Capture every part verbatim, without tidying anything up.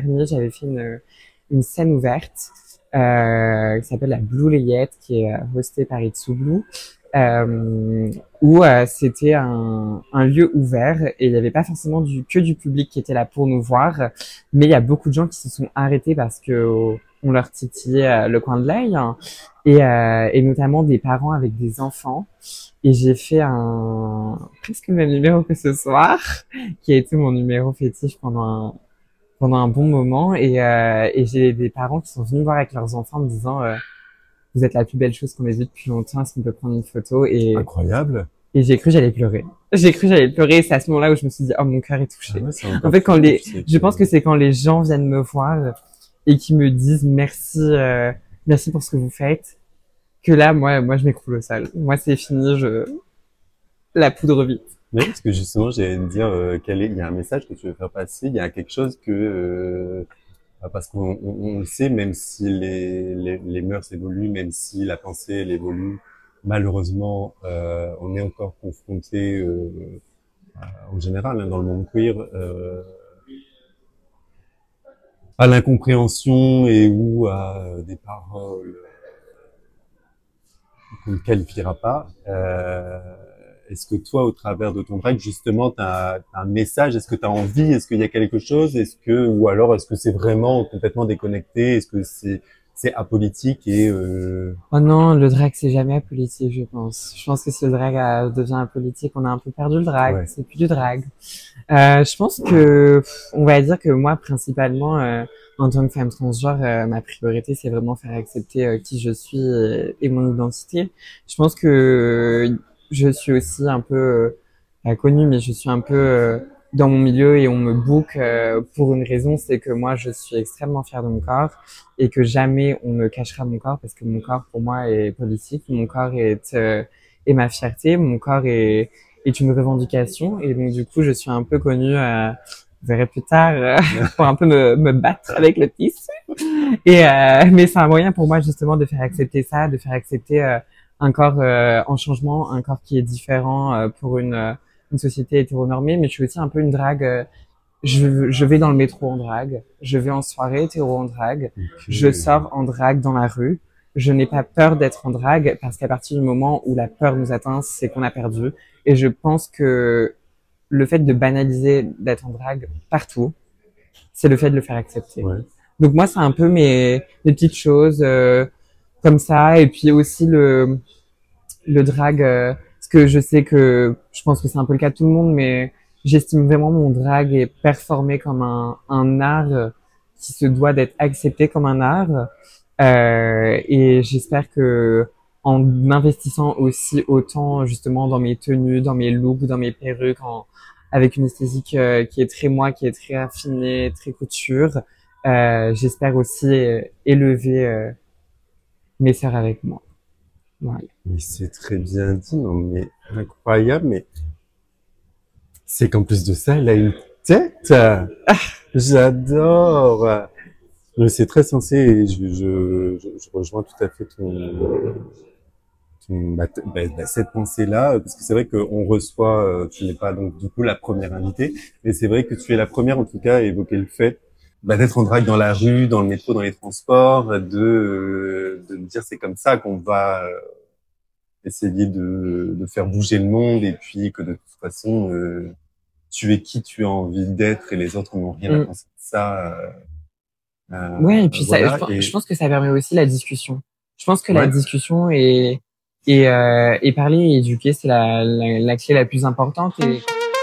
dernier, j'avais fait une, une scène ouverte euh, qui s'appelle la Blue Layette, qui est euh, hostée par It's Blue, euh, où euh, c'était un, un lieu ouvert et il n'y avait pas forcément du, que du public qui était là pour nous voir, mais il y a beaucoup de gens qui se sont arrêtés parce que on leur titillait euh, le coin de l'œil, hein, et, euh, et notamment des parents avec des enfants. Et j'ai fait un presque le même numéro que ce soir, qui a été mon numéro fétiche pendant un, pendant un bon moment. Et, euh, et j'ai des parents qui sont venus voir avec leurs enfants en me disant euh, vous êtes la plus belle chose qu'on ait vue depuis longtemps, est-ce qu'on peut prendre une photo? Et, Incroyable. et j'ai cru que j'allais pleurer. J'ai cru que j'allais pleurer. C'est à ce moment-là où je me suis dit oh mon cœur est touché. Ah ouais, c'est En encore fait, quand plus les, ouf, c'est je que... pense que c'est quand les gens viennent me voir et qui me disent merci, euh, merci pour ce que vous faites, que là, moi, moi, je m'écroule au sol. Moi, c'est fini, je la poudre vite. Oui, parce que justement, j'allais te dire, euh, quel est, il y a un message que tu veux faire passer, il y a quelque chose que, euh, ah, parce qu'on on, on le sait, même si les, les, les mœurs évoluent, même si la pensée elle évolue, malheureusement, euh, on est encore confronté, euh, en général, hein, dans le monde queer, euh, à l'incompréhension et ou à euh, des paroles qu'on ne qualifiera pas. Euh, est-ce que toi, au travers de ton drag, justement, tu as un message? Est-ce que tu as envie? Est-ce qu'il y a quelque chose? Est-ce que, ou alors, est-ce que c'est vraiment complètement déconnecté? Est-ce que c'est c'est apolitique et euh... Oh non, le drag, c'est jamais apolitique, je pense. Je pense que si le drag euh, devient apolitique, on a un peu perdu le drag. ouais, C'est plus du drag. Euh, je pense que, pff, on va dire que moi, principalement, euh, en tant que femme transgenre, euh, ma priorité, c'est vraiment faire accepter euh, qui je suis et, et mon identité. Je pense que je suis aussi un peu, euh, pas connue, mais je suis un peu euh, dans mon milieu et on me book euh, pour une raison, c'est que moi, je suis extrêmement fière de mon corps et que jamais on me cachera mon corps parce que mon corps, pour moi, est politique. Mon corps est, euh, est ma fierté. Mon corps est est une revendication et donc du coup je suis un peu connue euh, vous verrez plus tard euh, pour un peu me, me battre avec le tissu et euh, mais c'est un moyen pour moi justement de faire accepter ça, de faire accepter euh, un corps euh, en changement, un corps qui est différent euh, pour une euh, une société hétéronormée. Mais je suis aussi un peu une drague euh, je, je vais dans le métro en drague, je vais en soirée hétéro en drague, je okay. sors en drague dans la rue. Je n'ai pas peur d'être en drague parce qu'à partir du moment où la peur nous atteint, c'est qu'on a perdu. Et je pense que le fait de banaliser d'être en drague partout, c'est le fait de le faire accepter. Ouais. Donc moi, c'est un peu mes, mes petites choses euh, comme ça. Et puis aussi le, le drag, euh, parce que je sais que, je pense que c'est un peu le cas de tout le monde, mais j'estime vraiment mon drag est performé comme un, un art qui se doit d'être accepté comme un art. Euh, et j'espère que en investissant aussi autant justement dans mes tenues, dans mes looks, dans mes perruques, en, avec une esthétique euh, qui est très moi, qui est très affinée, très couture, euh, j'espère aussi euh, élever euh, mes sœurs avec moi. Voilà. Mais c'est très bien dit, non mais incroyable, mais c'est qu'en plus de ça, elle a une tête. Ah, j'adore. Mais c'est très sensé et je, je, je, je rejoins tout à fait ton, ton bah, bah, bah, cette pensée-là, parce que c'est vrai qu'on reçoit, euh, tu n'es pas donc du coup la première invitée, mais c'est vrai que tu es la première en tout cas à évoquer le fait bah, d'être en drague dans la rue, dans le métro, dans les transports, de, euh, de me dire c'est comme ça qu'on va euh, essayer de, de faire bouger le monde et puis que de toute façon euh, tu es qui tu as envie d'être et les autres n'ont rien à Mm. penser de ça. Euh, euh, Ouais, et puis ça, je, voilà pense- je et pense que ça permet aussi la discussion. Je pense que la ouais. discussion et et, euh, et parler et éduquer, c'est la, la, la clé la plus importante. Et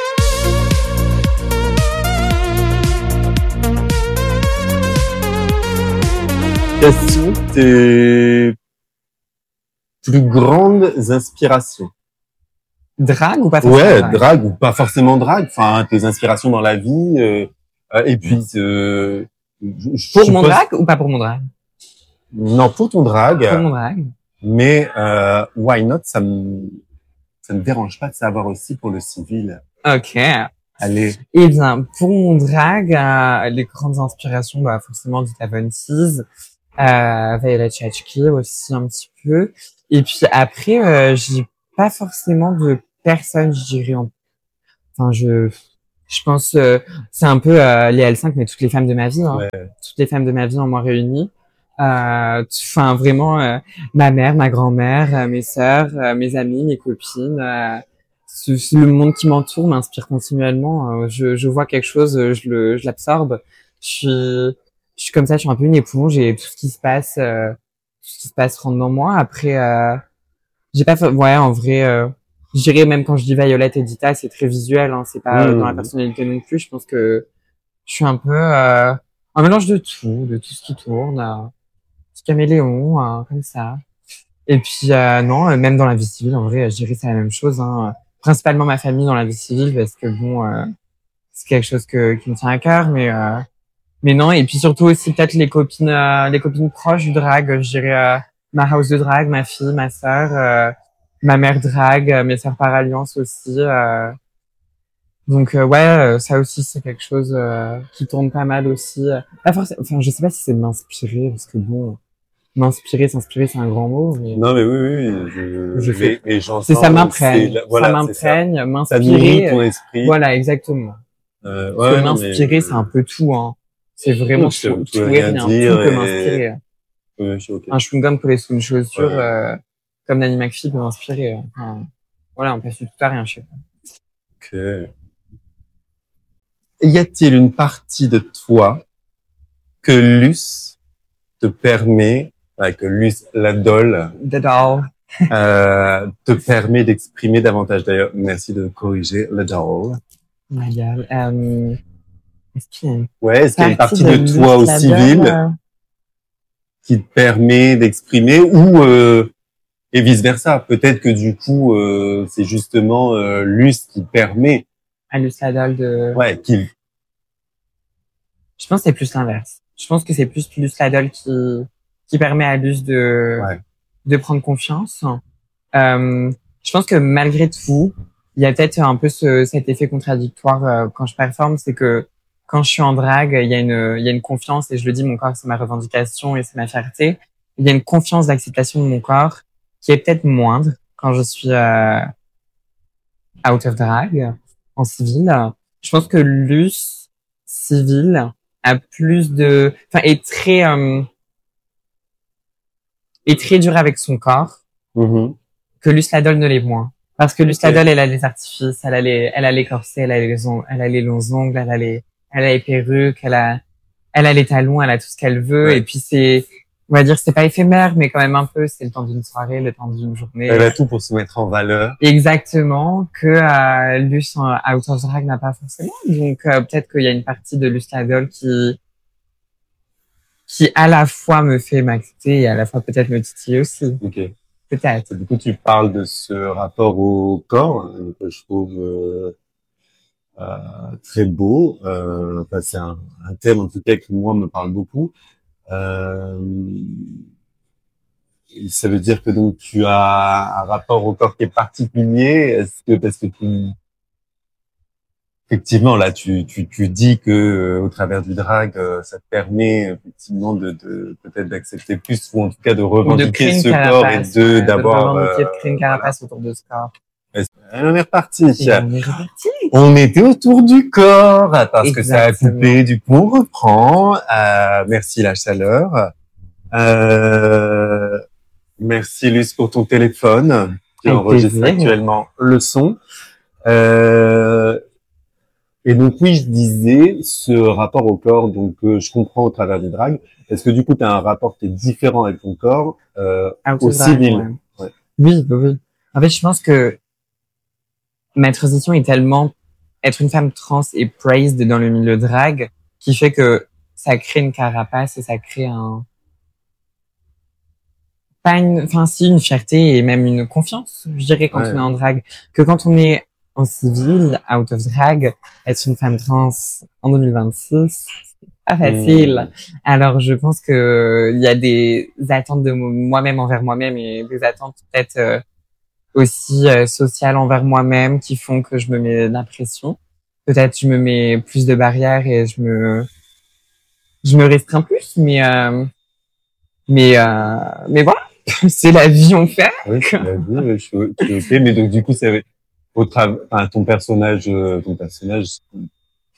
Quelles sont tes plus grandes inspirations? drague ou pas forcément Ouais, drague? drague ou pas forcément drague, enfin tes inspirations dans la vie. Euh, euh, et puis, euh, je, je Pour mon suppose, drague ou pas pour mon drague? non, pour ton drague, Pour mon drague. mais euh, why not? Ça me, ça me dérange pas de savoir aussi pour le civil. Ok. Allez, Eh bien, pour mon drague, euh, les grandes inspirations, bah forcément du Taventees, euh, Violet Chachki aussi un petit peu. Et puis après, euh, j'ai pas forcément de personne, je dirais. En... Enfin, je Je pense, euh, c'est un peu euh, les L cinq, mais toutes les femmes de ma vie, hein. Ouais. Toutes les femmes de ma vie en moi réunies. Euh, Enfin, vraiment, euh, ma mère, ma grand-mère, euh, mes sœurs, euh, mes amis, mes copines. Euh, ce- ce- le monde qui m'entoure m'inspire continuellement. Euh, je, je vois quelque chose, euh, je le, je l'absorbe. Je suis, je suis comme ça, je suis un peu une éponge et tout ce qui se passe, euh, tout ce qui se passe rentre dans moi. Après, euh, j'ai pas fait, ouais, en vrai, euh, je dirais même quand je dis Violette et Dita, c'est très visuel, hein, c'est pas euh, dans la Mmh. personnalité non plus. Je pense que je suis un peu euh, un mélange de tout, de tout ce qui tourne, euh, petit caméléon, euh, comme ça. Et puis euh, non, euh, même dans la vie civile, en vrai, je dirais que c'est la même chose. Hein. Principalement ma famille dans la vie civile, parce que bon, euh, c'est quelque chose que, qui me tient à cœur, mais euh, mais non. Et puis surtout aussi peut-être les copines, euh, les copines proches du drag. Je dirais euh, ma house de drag, ma fille, ma sœur, euh, ma mère drag, euh, mes sœurs par alliance aussi. Euh, donc euh, ouais, euh, ça aussi c'est quelque chose euh, qui tourne pas mal aussi. Euh, Pas forcément, enfin je sais pas si c'est de m'inspirer parce que bon, m'inspirer, s'inspirer c'est un grand mot, mais Non, mais oui, oui, oui, je, je fais. mais, mais C'est ça j'entends, c'est, m'imprègne, la- ça voilà, c'est ça. m'imprègne, Ça nourrit ton m'inspirer. esprit. Voilà exactement. Euh, Parce que ouais, non, mais, m'inspirer c'est un euh, peu tout, hein. C'est non, vraiment ça tout, veut tout et rien rien. Tout dire peut et, m'inspirer. ouais, je suis ok. Un chewing-gum collé sous une chaussure, Ouais. euh, comme Nanny McPhee peut m'inspirer. Enfin, voilà, on passe du tout à rien, je sais pas. Ok. Y a-t-il une partie de toi que Luce te permet, ouais, que Luce, la doll, The doll. euh, te permet d'exprimer davantage? D'ailleurs, merci de corriger le doll. My God. Euh, est-ce qu'il y a une Ouais, est-ce qu'il y a une partie partie de de toi Luce au la doll? civil euh, qui te permet d'exprimer ou euh, et vice versa? Peut-être que du coup, euh, c'est justement euh, Luce qui permet, à Luce la doll de... ouais, qui, Je pense que c'est plus l'inverse. Je pense que c'est plus Luce la doll qui, qui permet à Luce de, ouais, de prendre confiance. Euh, je pense que malgré tout, il y a peut-être un peu ce, cet effet contradictoire euh, quand je performe, c'est que quand je suis en drague, il y a une, il y a une confiance, et je le dis, mon corps, c'est ma revendication et c'est ma fierté. Il y a une confiance d'acceptation de mon corps qui est peut-être moindre quand je suis euh, out of drag, en civil. Je pense que Luce, civil, a plus de, enfin, est très, euh, est très dur avec son corps, mhm, que Luce Ladol ne l'est moins. Parce que Luce ok, Ladol, elle a les artifices, elle a les, elle a les corsets, elle a les ongles, elle a les longs ongles, elle a les, elle a les perruques, elle a, elle a les talons, elle a tout ce qu'elle veut. Et ouais. puis c'est, on va dire, c'est pas éphémère, mais quand même un peu, c'est le temps d'une soirée, le temps d'une Elle journée. a tout pour se mettre en valeur. Exactement, que euh, Luce en Out of Drag n'a pas forcément. Donc euh, peut-être qu'il y a une partie de Luce Ladol qui, qui à la fois me fait m'accepter et à la fois peut-être me titiller aussi. Ok. Peut-être. Du coup, tu parles de ce rapport au corps euh, que je trouve euh, euh, très beau. Euh, enfin, c'est un, un thème en tout cas qui moi me parle beaucoup. Euh, et ça veut dire que donc tu as un rapport au corps qui est particulier. Est-ce que parce que tu effectivement là tu tu tu dis que euh, au travers du drag euh, ça te permet effectivement de, de peut-être d'accepter plus ou en tout cas de Ou de revendiquer créer une ce corps et carapace, de ouais, de d'avoir revendiquer, euh, de créer une voilà. carapace autour de ce corps. On est reparti. Et on est reparti. On était autour du corps parce que ça a Exactement. coupé. Du coup, on reprend. Euh, merci la chaleur. Euh, merci Luce pour ton téléphone qui Avec enregistre plaisir. actuellement le son. Euh, et donc oui, je disais ce rapport au corps. Donc euh, je comprends au travers du drag. Est-ce que du coup tu as un rapport qui est différent avec ton corps euh, Out au of drag, civil? ouais. Ouais. Oui, oui, oui. En fait, je pense que ma transition est tellement être une femme trans et praised dans le milieu drag qui fait que ça crée une carapace et ça crée un, pas une, enfin si, une fierté et même une confiance, je dirais, quand Ouais. on est en drag, que quand on est en civil, out of drag, être une femme trans en deux mille vingt-six, c'est pas facile. Mmh. Alors je pense que il y a des attentes de moi-même envers moi-même et des attentes peut-être euh, aussi euh, sociales envers moi-même qui font que je me mets de la pression. Peut-être je me mets plus de barrières et je me je me restreins plus, mais euh, mais euh, mais voilà. C'est la vie, on fait. Oui, c'est la vie, oui, je suis, je suis ok. Mais donc, du coup, c'est au travers, enfin, ton personnage, euh, ton personnage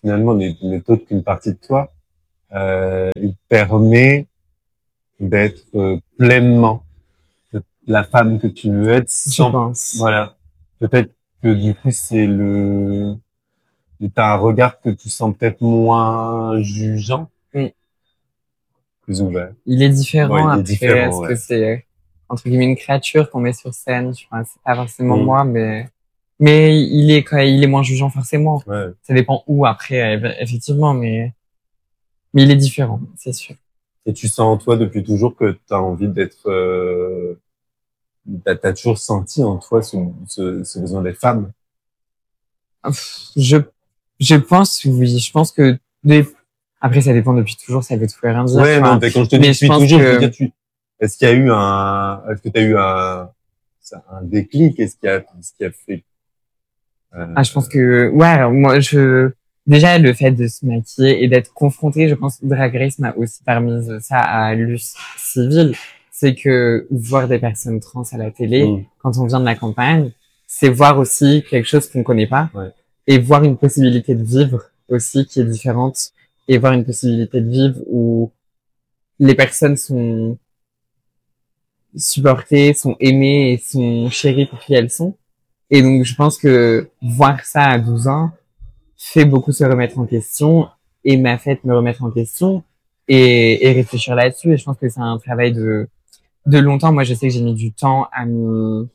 finalement n'est, n'est autre qu'une partie de toi, euh, il te permet d'être euh, pleinement la femme que tu veux être Je sans, pense. voilà. Peut-être que du coup, c'est le, t'as un regard que tu sens peut-être moins jugeant, Mm. plus ouvert. Il est Ouais, différent il est après. différent, Est-ce que ouais. c'est entre guillemets une créature qu'on met sur scène? Tu vois, c'est pas forcément Mm. moi, mais mais il est quand il est moins jugeant forcément. Ouais. Ça dépend où après, euh, effectivement, mais mais il est différent, c'est sûr. Et tu sens en toi depuis toujours que tu as envie d'être, euh, t'as, t'as toujours senti en toi ce, ce, ce besoin des femmes. Pff, Je je pense oui, je pense que des... après ça dépend depuis toujours, ça veut tout et rien dire, tu Ouais, non, vois. mais quand je te dis Mais je depuis pense toujours, je veux que dire, tu, est-ce qu'il y a eu un, est-ce que tu as eu un, un déclic? Est-ce qu'il y a, ce qui a fait, euh, ah, je pense que ouais, alors moi je déjà le fait de se maquiller et d'être confronté, je pense que Drag Race m'a aussi permis ça à l'U civil, c'est que voir des personnes trans à la télé mm, quand on vient de la campagne, c'est voir aussi quelque chose qu'on connaît pas ouais. et voir une possibilité de vivre aussi qui est différente et voir une possibilité de vivre où les personnes sont supportées, sont aimées et sont chéries pour qui elles sont. Et donc, je pense que voir ça à douze ans fait beaucoup se remettre en question et m'a fait me remettre en question et, et réfléchir là-dessus. Et je pense que c'est un travail de, de longtemps. Moi, je sais que j'ai mis du temps à m'y,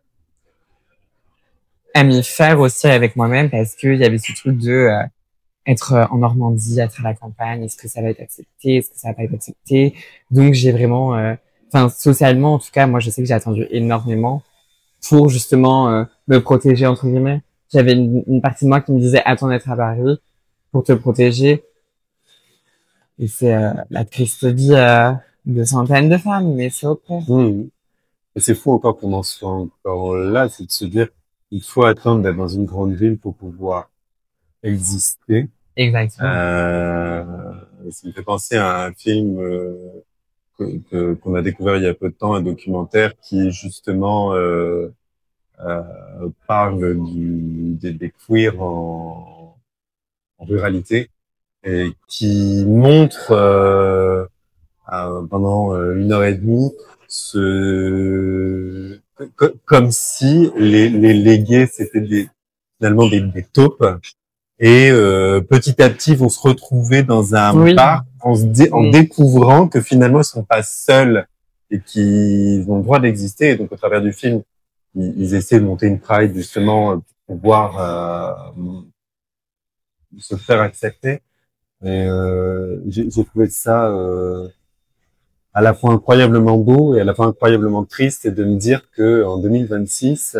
à m'y faire aussi avec moi-même parce qu'il y avait ce truc de euh, être en Normandie, être à la campagne. Est-ce que ça va être accepté? Est-ce que ça va pas être accepté? Donc, j'ai vraiment, euh, enfin, socialement, en tout cas, moi, je sais que j'ai attendu énormément pour justement euh, me protéger entre guillemets. J'avais une, une partie de moi qui me disait attends d'être à Paris pour te protéger. Et c'est euh, la triste vie euh, de centaines de femmes, mais c'est ok. Mm. Et c'est fou encore qu'on en soit encore là, c'est de se dire, il faut attendre d'être dans une grande ville pour pouvoir exister. Exactement. Euh, ça me fait penser à un film euh, que, que- qu'on a découvert il y a peu de temps, un documentaire qui justement euh, euh, parle du, des, des queers en, en ruralité et qui montre euh, euh, pendant euh, une heure et demie ce co- comme si les, les légués c'était des finalement des, des taupes et euh, petit à petit vont se retrouver dans un Oui. bar en se dé- en Mm. découvrant que finalement ils sont pas seuls et qu'ils ont le droit d'exister. Et donc au travers du film ils, ils essaient de monter une pride justement pour pouvoir euh, se faire accepter. Et euh, j'ai j'ai trouvé ça euh, à la fois incroyablement beau et à la fois incroyablement triste et de me dire que en deux mille vingt-six,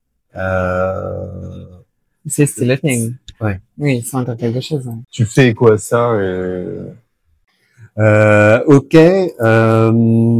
euh, C'est still a thing. ouais, Oui, c'est encore quelque chose. Hein. tu fais quoi ça et... euh, ok. Euh,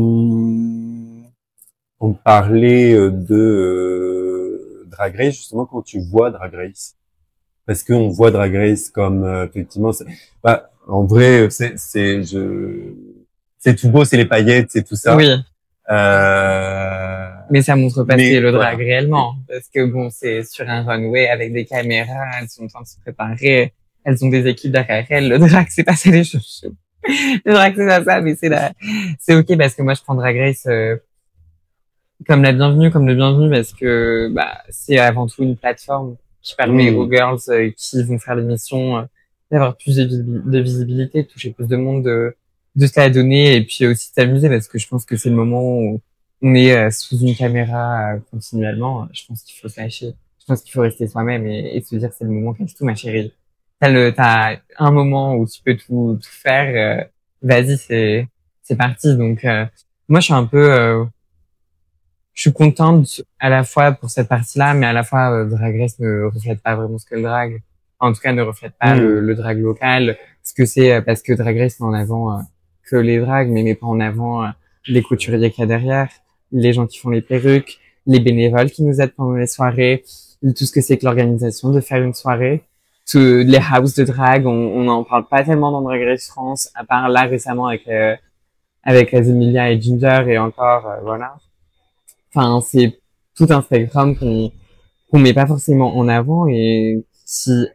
on parlait de euh, Drag Race justement quand tu vois Drag Race parce qu'on voit Drag Race comme euh, effectivement, c'est, bah, en vrai c'est c'est je c'est tout beau, c'est les paillettes, c'est tout ça. Oui, Euh, mais ça montre pas ce qu'est mais le drag voilà. réellement, parce que bon, c'est sur un runway avec des caméras, elles sont en train de se préparer, elles ont des équipes derrière elles. Le drag, c'est pas ça les choses. Le drag, c'est pas ça, mais c'est la, c'est ok parce que moi je prends Drag Race euh, comme la bienvenue, comme le bienvenu, parce que bah c'est avant tout une plateforme qui permet aux Mmh. girls euh, qui vont faire l'émission euh, d'avoir plus de, visi- de visibilité, de toucher plus de monde, de, de se la donner et puis aussi de s'amuser parce que je pense que c'est le moment où on est euh, sous une caméra euh, continuellement. Je pense qu'il faut se lâcher. Je pense qu'il faut rester soi-même et, et se dire c'est le moment qu'est-ce tout ma chérie. T'as le, t'as un moment où tu peux tout, tout faire. Euh, vas-y, c'est, c'est parti. Donc euh, moi je suis un peu euh, je suis contente à la fois pour cette partie-là, mais à la fois euh, Drag Race ne reflète pas vraiment ce que le drag. En tout cas, ne reflète pas le, Mmh. le drag local, ce que c'est euh, parce que Drag Race met en avant euh, que les drags, mais met pas en avant euh, les couturiers qu'il y a derrière, les gens qui font les perruques, les bénévoles qui nous aident pendant les soirées, tout ce que c'est que l'organisation de faire une soirée, tout, les houses de drag, on n'en parle pas tellement dans Drag Race France, à part là récemment avec euh, avec les Emilia et Ginger et encore euh, voilà. Enfin, c'est tout un spectrum qu'on qu'on met pas forcément en avant et si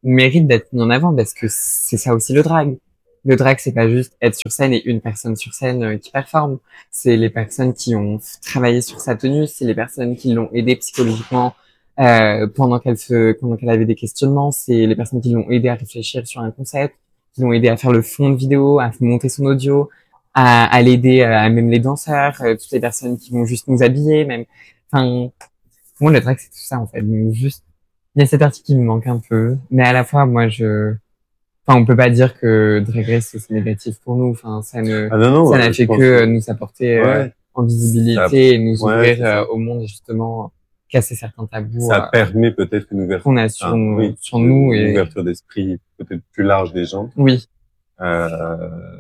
mérite d'être mis en avant parce que c'est ça aussi le drag. Le drag, c'est pas juste être sur scène et une personne sur scène euh, qui performe. C'est les personnes qui ont travaillé sur sa tenue, c'est les personnes qui l'ont aidé psychologiquement euh, pendant qu'elle se, pendant qu'elle avait des questionnements, c'est les personnes qui l'ont aidé à réfléchir sur un concept, qui l'ont aidé à faire le fond de vidéo, à monter son audio, à, à l'aider, à même les danseurs, euh, toutes les personnes qui vont juste nous habiller, même. Enfin, moi le drag c'est tout ça en fait. Donc, juste, il y a cette partie qui me manque un peu, mais à la fois moi je Enfin, on peut pas dire que Drag Race c'est négatif pour nous. Enfin, ça ne, Ah non, non, ça n'a euh, je fait pense que euh, que nous apporter euh, ouais, en visibilité ça, et nous ouais, ouvrir c'est euh, ça. au monde et justement casser certains tabous Ça euh, permet peut-être une ouverture, qu'on a sur, enfin, oui, sur nous une et ouverture d'esprit peut-être plus large des gens. oui. Euh,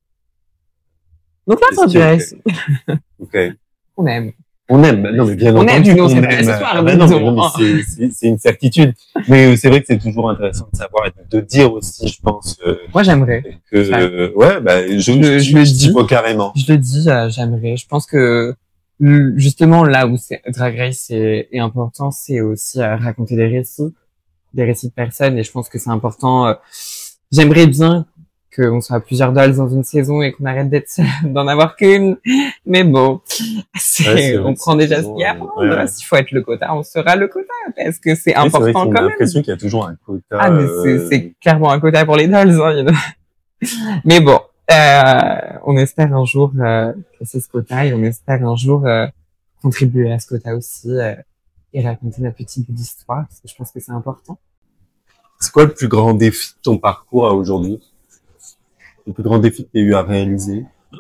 Donc là, c'est ce Drag qui est Race, ok. Ok. on aime. On aime, non mais bien On aime, entendu sinon qu'on c'est pas aime. ce soir, Ah ben non, mais, non, mais c'est, c'est, c'est une certitude. Mais euh, c'est vrai que c'est toujours intéressant de savoir et de, de dire aussi, je pense, euh, Moi, j'aimerais. que euh, ouais, bah je, Je, je, je le je dis. dis pas carrément. Je le dis, euh, j'aimerais. Je pense que l- justement là où c'est Drag Race est, est important, c'est aussi euh, raconter des récits, des récits de personnes. Et je pense que c'est important. euh, J'aimerais bien qu'on soit plusieurs dolls dans une saison et qu'on arrête d'être d'en avoir qu'une. Mais bon, c'est, Ouais, c'est vrai on que prend c'est déjà ce toujours, qu'il y a à euh, prendre. ouais, ouais. S'il faut être le quota, on sera le quota parce que c'est Oui, c'est vrai important qu'on a quand même. l'impression qu'il y a toujours un quota. Ah, mais c'est, Euh, c'est clairement un quota pour les dolls. Hein, you know. Mais bon, euh, on espère un jour euh, casser ce quota et on espère un jour euh, contribuer à ce quota aussi euh, et raconter notre petite bout d'histoire parce que je pense que c'est important. c'est quoi le plus grand défi de ton parcours à aujourd'hui? Le plus grand défi que tu as eu à réaliser?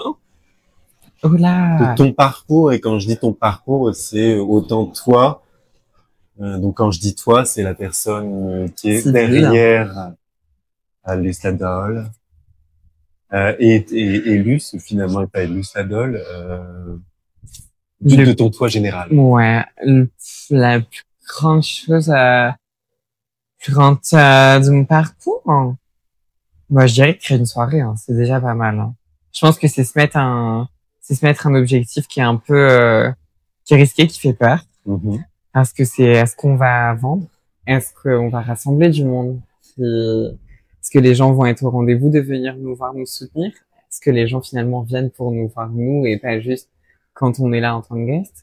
Oh De là, ton parcours, et quand je dis ton parcours, c'est autant toi. Euh, donc quand je dis toi, c'est la personne euh, qui est civil. derrière euh, Luce Ladol. Euh, et, et, et Luce, finalement, et pas Luce Ladol, euh, de, Le, de ton toi général. ouais, le- la plus grande chose, euh, plus grande euh, de mon parcours, hein. Moi, je dirais créer une soirée, hein, c'est déjà pas mal. Hein. Je pense que c'est se mettre un, c'est se mettre un objectif qui est un peu, euh, qui est risqué, qui fait peur. Mm-hmm. Parce que c'est, est-ce qu'on va vendre? Est-ce qu'on va rassembler du monde? Puis, est-ce que les gens vont être au rendez-vous de venir nous voir, nous soutenir? Est-ce que les gens finalement viennent pour nous voir nous et pas juste quand on est là en tant que guest?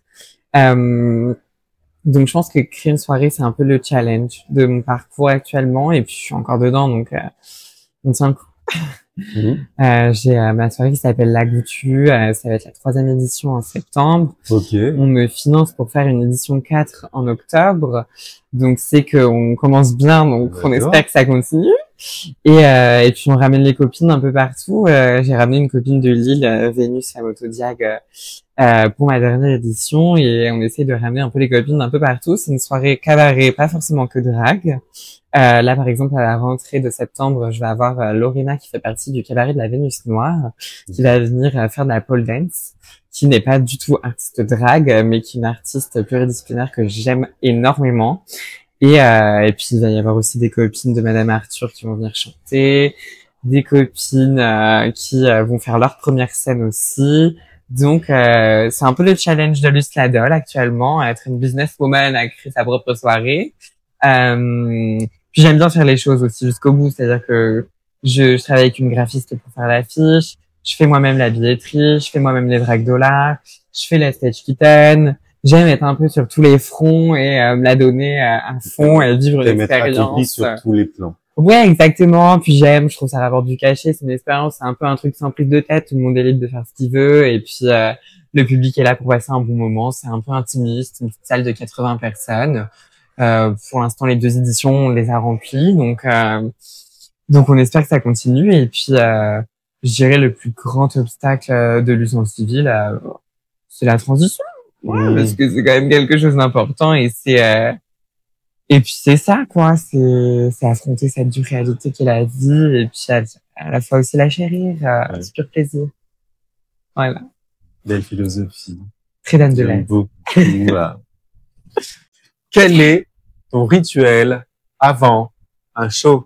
Euh, donc je pense que créer une soirée, c'est un peu le challenge de mon parcours actuellement et puis je suis encore dedans donc euh, on tient le coup. Mm-hmm. Euh, j'ai euh, ma soirée qui s'appelle La Goutue, euh, ça va être la troisième édition en septembre. Ok. On me finance pour faire une édition quatre en octobre, donc c'est qu'on commence bien, donc on D'accord. espère que ça continue. Et, euh, et puis on ramène les copines un peu partout. Euh, j'ai ramené une copine de Lille, euh, Vénus, la motodiag, euh, euh, pour ma dernière édition, et on essaie de ramener un peu les copines un peu partout. C'est une soirée cabaret, pas forcément que drague. Euh, là, par exemple, à la rentrée de septembre, je vais avoir euh, Lorena qui fait partie du cabaret de la Vénus Noire, qui va venir euh, faire de la pole dance, qui n'est pas du tout artiste drague, mais qui est une artiste pluridisciplinaire que j'aime énormément. Et, euh, et puis, il va y avoir aussi des copines de Madame Arthur qui vont venir chanter, des copines euh, qui euh, vont faire leur première scène aussi. Donc, euh, c'est un peu le challenge de Luce Ladol actuellement, à être une businesswoman, à créer sa propre soirée. Euh, puis j'aime bien faire les choses aussi jusqu'au bout, c'est-à-dire que je, je travaille avec une graphiste pour faire l'affiche, je fais moi-même la billetterie, je fais moi-même les drags dollars, je fais la stage kitten. J'aime être un peu sur tous les fronts et euh, me la donner euh, à fond et vivre T'aimes être accompli l'expérience. sur tous les plans. Ouais, exactement. Puis j'aime, je trouve ça rapporte du cachet, c'est une expérience, c'est un peu un truc sans prise de tête, tout le monde est libre de faire ce qu'il veut et puis euh, le public est là pour passer un bon moment, c'est un peu intimiste, une petite salle de quatre-vingts personnes. Euh, pour l'instant, les deux éditions, on les a remplies, donc euh, donc on espère que ça continue et puis euh, je dirais le plus grand obstacle euh, de l'usine civile, euh, c'est la transition. Ouais, Mmh. parce que c'est quand même quelque chose d'important et c'est euh, et puis c'est ça quoi, c'est c'est affronter cette dure réalité qu'est la vie et puis à, à la fois aussi la chérir, euh, Ouais. c'est pur plaisir. Voilà, Belle philosophie. très dame de J'aime l'air. beaucoup. Voilà. Quel est ton rituel avant un show?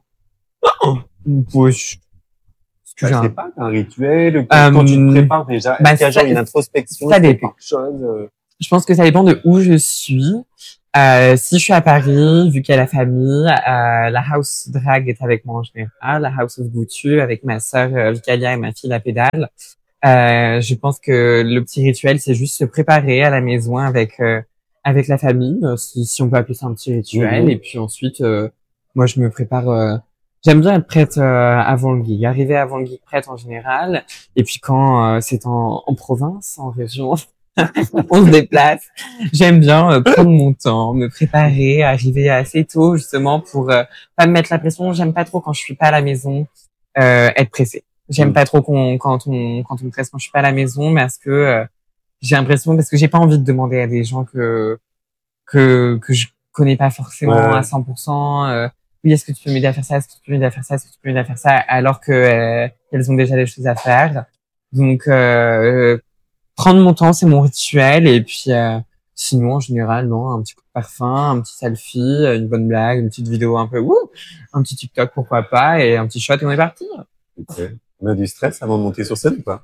Bouche. Bah, c'est pas un rituel. Quand, Euh, quand tu te prépares déjà, est-ce bah, qu'il y a genre ça- une introspection? ça est-ce qu'il y a dépend. quelque chose? euh, Je pense que ça dépend de où je suis. Euh, si je suis à Paris, vu qu'il y a la famille, euh, la house drag est avec moi en général, la house of Boutu avec ma sœur euh, Vicalia et ma fille la pédale. Euh, je pense que le petit rituel, c'est juste se préparer à la maison avec euh, avec la famille, euh, si, si on peut appeler ça un petit rituel. Mhm. Et puis ensuite, euh, moi, je me prépare. Euh, j'aime bien être prête euh, avant le gig, arriver avant le gig prête en général. Et puis quand euh, c'est en, en province, en région, on se déplace. J'aime bien euh, prendre mon temps, me préparer, arriver assez tôt justement pour euh, pas me mettre la pression. J'aime pas trop quand je suis pas à la maison euh, être pressée. J'aime Mm. pas trop qu'on, quand on quand on me presse quand je suis pas à la maison, parce que euh, j'ai l'impression parce que j'ai pas envie de demander à des gens que que que je connais pas forcément Ouais. à cent pour cent. Euh, oui, est-ce que tu peux m'aider à faire ça? Est-ce que tu peux m'aider à faire ça? Est-ce que tu peux m'aider à faire ça? Alors que euh, elles ont déjà des choses à faire. Donc euh, prendre mon temps, c'est mon rituel. Et puis euh, sinon, en général, non, un petit coup de parfum, un petit selfie, une bonne blague, une petite vidéo un peu ouh, un petit TikTok pourquoi pas, et un petit shot et on est parti. Ok. On a du stress avant de monter sur scène ou pas?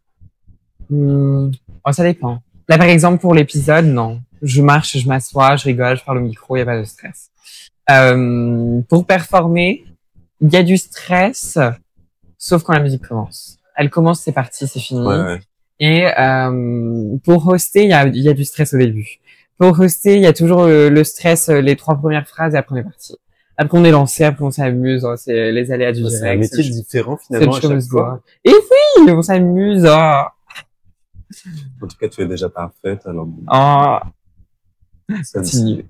Hmm. Oh, ça dépend. Là, par exemple, pour l'épisode, non. Je marche, je m'assois, je rigole, je parle au micro, il n'y a pas de stress. Euh, pour performer, il y a du stress, sauf quand la musique commence. Elle commence, c'est parti, c'est fini. Ouais, ouais. Et euh, pour hoster, il y a, il y a du stress au début. Pour hoster, il y a toujours le, le stress, les trois premières phrases, et après on est parti. Après on est lancé, après on s'amuse, oh, c'est les aléas du Ouais, direct. c'est un métier le- différent c'est le finalement à show chaque must go fois. on. Et oui, on s'amuse. Oh. En tout cas, tu es déjà parfaite, alors Oh. ça Continue.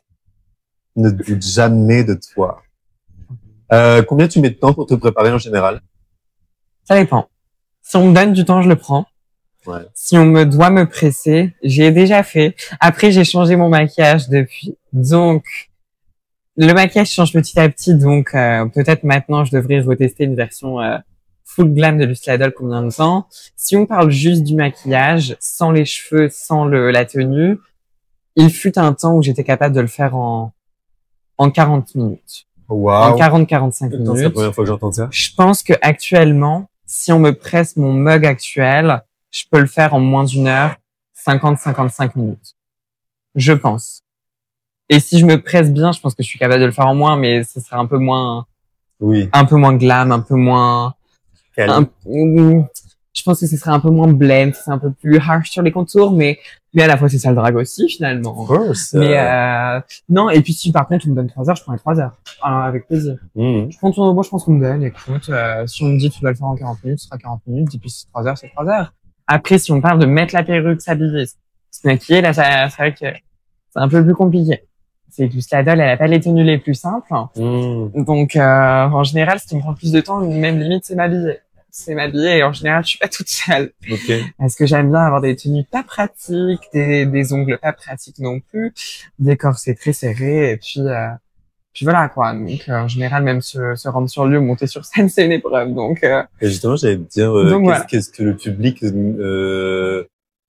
ne doute jamais de toi. Euh, combien tu mets de temps pour te préparer en général? Ça dépend. Si on me donne du temps, je le prends. Ouais. Si on me doit me presser, j'ai déjà fait. Après, j'ai changé mon maquillage depuis. Donc, le maquillage change petit à petit. Donc, euh, peut-être maintenant, je devrais retester une version euh, full glam de Lucy Ladol combien de temps. Si on parle juste du maquillage, sans les cheveux, sans le, la tenue, il fut un temps où j'étais capable de le faire en, en quarante minutes. En Waouh. quarante à quarante-cinq Attends, c'est la minutes. première fois que j'entends ça. Je pense que actuellement, si on me presse mon mug actuel, je peux le faire en moins d'une heure, cinquante à cinquante-cinq minutes. Je pense. Et si je me presse bien, je pense que je suis capable de le faire en moins, mais ce sera un peu moins, Oui. un peu moins glam, un peu moins, un, je pense que ce serait un peu moins blend, c'est un peu plus harsh sur les contours, mais, mais à la fois c'est ça le drag aussi, finalement. Of course. Mais, euh, non, et puis si par contre on me donne trois heures, je prends les trois heures. Alors, avec plaisir. Mmh. Je pense, moi, je pense qu'on me donne, écoute, euh, si on me dit tu dois le faire en quarante minutes, ce sera quarante minutes, et puis si c'est trois heures, c'est trois heures. Après, si on parle de mettre la perruque, s'habiller, se maquiller, là, ça, c'est vrai que c'est un peu plus compliqué. C'est que la doll, elle a pas les tenues les plus simples. Mmh. Donc, euh, en général, ce qui me prend plus de temps, même limite, c'est m'habiller. C'est m'habiller, et en général, je suis pas toute seule. Ok. Parce que j'aime bien avoir des tenues pas pratiques, des, des ongles pas pratiques non plus, des corsets très serrés, et puis, euh, puis voilà, quoi. Donc, euh, en général, même se, se rendre sur lieu, monter sur scène, c'est une épreuve. Donc, euh, Et justement, j'allais te dire, euh, Donc, qu'est-ce, voilà. qu'est-ce que le public euh,